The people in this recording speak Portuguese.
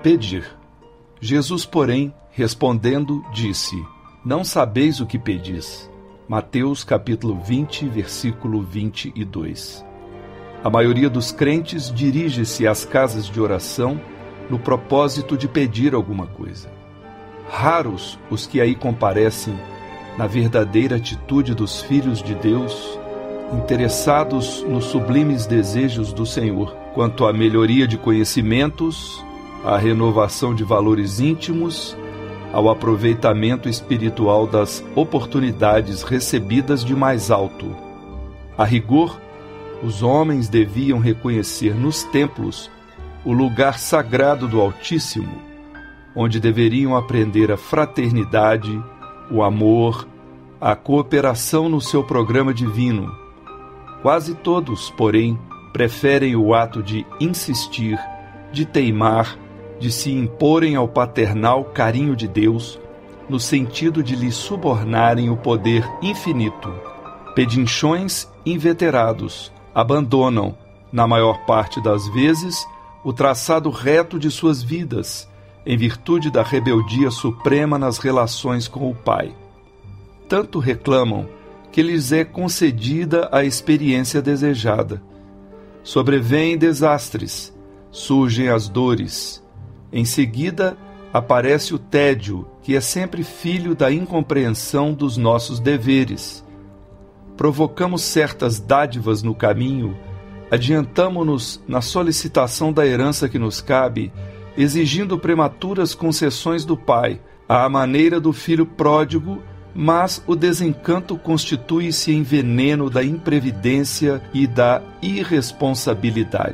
Pedir. Jesus, porém, respondendo, disse: Não sabeis o que pedis. Mateus capítulo 20, versículo 22. A maioria dos crentes dirige-se às casas de oração no propósito de pedir alguma coisa. Raros os que aí comparecem na verdadeira atitude dos filhos de Deus, interessados nos sublimes desejos do Senhor, quanto à melhoria de conhecimentos, à renovação de valores íntimos, ao aproveitamento espiritual das oportunidades recebidas de mais alto. A rigor, os homens deviam reconhecer nos templos o lugar sagrado do Altíssimo, onde deveriam aprender a fraternidade, o amor, a cooperação no seu programa divino. Quase todos, porém, preferem o ato de insistir, de teimar, de se imporem ao paternal carinho de Deus, no sentido de lhe subornarem o poder infinito. Pedinchões inveterados abandonam, na maior parte das vezes, o traçado reto de suas vidas, em virtude da rebeldia suprema nas relações com o Pai. Tanto reclamam que lhes é concedida a experiência desejada. Sobrevêm desastres, surgem as dores. Em seguida, aparece o tédio, que é sempre filho da incompreensão dos nossos deveres. Provocamos certas dádivas no caminho, adiantamo-nos na solicitação da herança que nos cabe, exigindo prematuras concessões do Pai, à maneira do filho pródigo, mas o desencanto constitui-se em veneno da imprevidência e da irresponsabilidade.